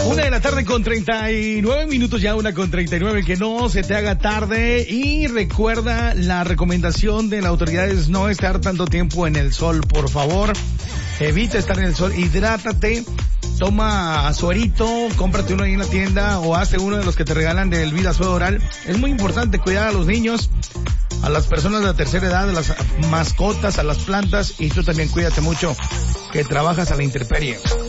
1:39 con 39 ya, 1:39, que no se te haga tarde. Y recuerda la recomendación de la autoridad es no estar tanto tiempo en el sol, por favor. Evita estar en el sol, hidrátate, toma suerito, cómprate uno ahí en la tienda o hazte uno de los que te regalan del Vidasuero Oral. Es muy importante cuidar a los niños, a las personas de la tercera edad, a las mascotas, a las plantas, y tú también cuídate mucho, que trabajas a la intemperie.